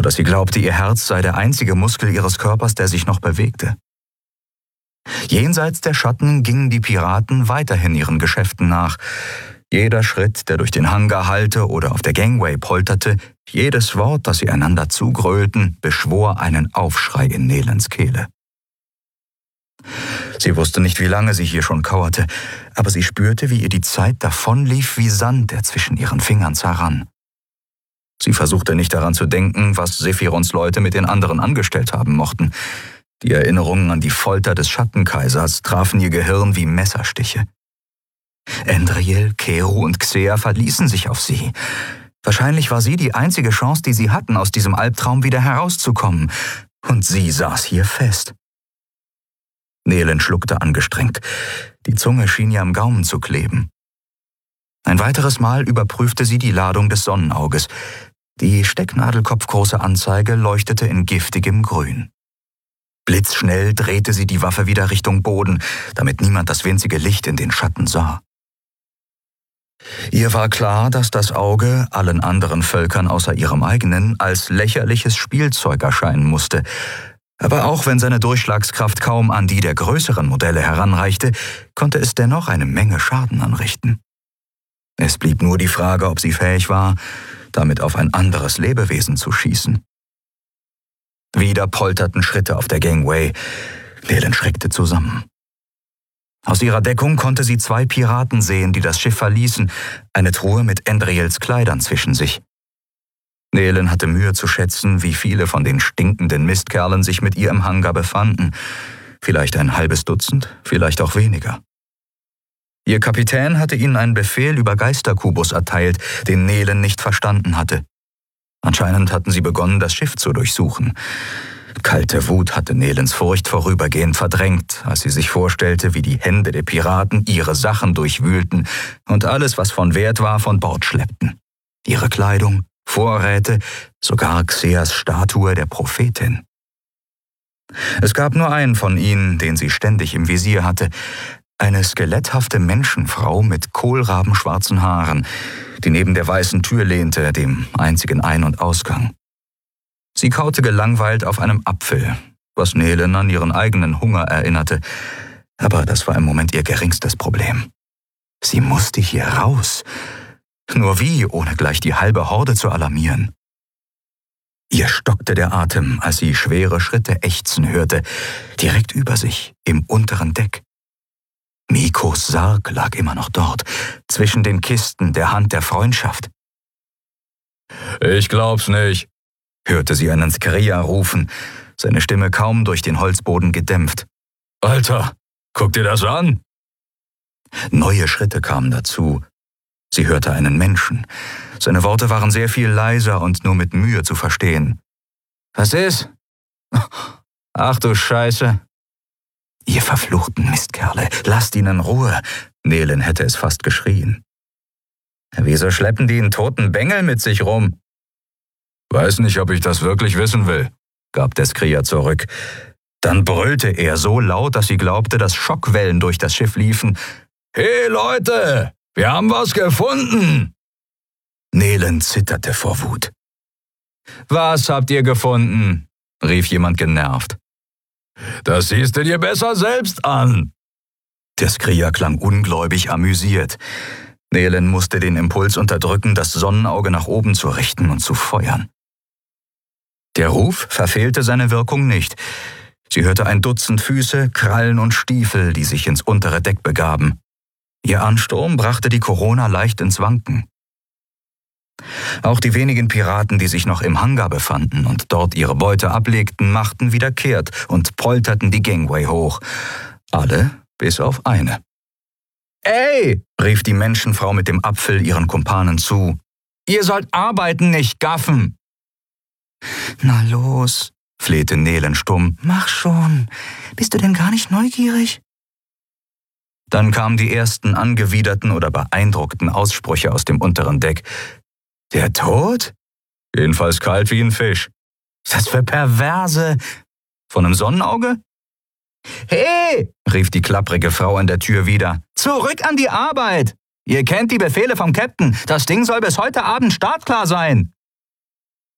sodass sie glaubte, ihr Herz sei der einzige Muskel ihres Körpers, der sich noch bewegte. Jenseits der Schatten gingen die Piraten weiterhin ihren Geschäften nach. Jeder Schritt, der durch den Hangar hallte oder auf der Gangway polterte, jedes Wort, das sie einander zugrölten, beschwor einen Aufschrei in Nelens Kehle. Sie wusste nicht, wie lange sie hier schon kauerte, aber sie spürte, wie ihr die Zeit davonlief wie Sand, der zwischen ihren Fingern zerrann. Sie versuchte nicht daran zu denken, was Sephirons Leute mit den anderen angestellt haben mochten. Die Erinnerungen an die Folter des Schattenkaisers trafen ihr Gehirn wie Messerstiche. Endriel, Keru und Xea verließen sich auf sie. Wahrscheinlich war sie die einzige Chance, die sie hatten, aus diesem Albtraum wieder herauszukommen. Und sie saß hier fest. Nelen schluckte angestrengt. Die Zunge schien ihr am Gaumen zu kleben. Ein weiteres Mal überprüfte sie die Ladung des Sonnenauges. Die stecknadelkopfgroße Anzeige leuchtete in giftigem Grün. Blitzschnell drehte sie die Waffe wieder Richtung Boden, damit niemand das winzige Licht in den Schatten sah. Ihr war klar, dass das Auge allen anderen Völkern außer ihrem eigenen als lächerliches Spielzeug erscheinen musste. Aber auch wenn seine Durchschlagskraft kaum an die der größeren Modelle heranreichte, konnte es dennoch eine Menge Schaden anrichten. Es blieb nur die Frage, ob sie fähig war, damit auf ein anderes Lebewesen zu schießen. Wieder polterten Schritte auf der Gangway. Nelen schreckte zusammen. Aus ihrer Deckung konnte sie 2 Piraten sehen, die das Schiff verließen, eine Truhe mit Endriels Kleidern zwischen sich. Nelen hatte Mühe zu schätzen, wie viele von den stinkenden Mistkerlen sich mit ihr im Hangar befanden. Vielleicht ein halbes Dutzend, vielleicht auch weniger. Ihr Kapitän hatte ihnen einen Befehl über Geisterkubus erteilt, den Nelen nicht verstanden hatte. Anscheinend hatten sie begonnen, das Schiff zu durchsuchen. Kalte Wut hatte Nelens Furcht vorübergehend verdrängt, als sie sich vorstellte, wie die Hände der Piraten ihre Sachen durchwühlten und alles, was von Wert war, von Bord schleppten. Ihre Kleidung, Vorräte, sogar Xeas Statue der Prophetin. Es gab nur einen von ihnen, den sie ständig im Visier hatte, eine skeletthafte Menschenfrau mit kohlrabenschwarzen Haaren, die neben der weißen Tür lehnte, dem einzigen Ein- und Ausgang. Sie kaute gelangweilt auf einem Apfel, was Nelen an ihren eigenen Hunger erinnerte, aber das war im Moment ihr geringstes Problem. Sie musste hier raus. Nur wie, ohne gleich die halbe Horde zu alarmieren? Ihr stockte der Atem, als sie schwere Schritte ächzen hörte, direkt über sich, im unteren Deck. Mikos Sarg lag immer noch dort, zwischen den Kisten der Hand der Freundschaft. »Ich glaub's nicht«, hörte sie einen Skria rufen, seine Stimme kaum durch den Holzboden gedämpft. »Alter, guck dir das an!« Neue Schritte kamen dazu. Sie hörte einen Menschen. Seine Worte waren sehr viel leiser und nur mit Mühe zu verstehen. »Was ist? Ach du Scheiße!« »Ihr verfluchten Mistkerle, lasst ihn in Ruhe!« Nelen hätte es fast geschrien. »Wieso schleppen die einen toten Bengel mit sich rum?« »Weiß nicht, ob ich das wirklich wissen will«, gab der Skria zurück. Dann brüllte er so laut, dass sie glaubte, dass Schockwellen durch das Schiff liefen. »Hey Leute, wir haben was gefunden!« Nelen zitterte vor Wut. »Was habt ihr gefunden?« rief jemand genervt. »Das siehst du dir besser selbst an!« Der Skria klang ungläubig amüsiert. Nelen musste den Impuls unterdrücken, das Sonnenauge nach oben zu richten und zu feuern. Der Ruf verfehlte seine Wirkung nicht. Sie hörte ein Dutzend Füße, Krallen und Stiefel, die sich ins untere Deck begaben. Ihr Ansturm brachte die Corona leicht ins Wanken. Auch die wenigen Piraten, die sich noch im Hangar befanden und dort ihre Beute ablegten, machten wieder kehrt und polterten die Gangway hoch. Alle bis auf eine. »Ey«, rief die Menschenfrau mit dem Apfel ihren Kumpanen zu. »Ihr sollt arbeiten, nicht gaffen!« »Na los«, flehte Nelen stumm. »Mach schon. Bist du denn gar nicht neugierig?« Dann kamen die ersten angewiderten oder beeindruckten Aussprüche aus dem unteren Deck. »Der Tod? Jedenfalls kalt wie ein Fisch. Was für Perverse! Von einem Sonnenauge?« »Hey«, rief die klapprige Frau an der Tür wieder. »Zurück an die Arbeit! Ihr kennt die Befehle vom Captain. Das Ding soll bis heute Abend startklar sein.«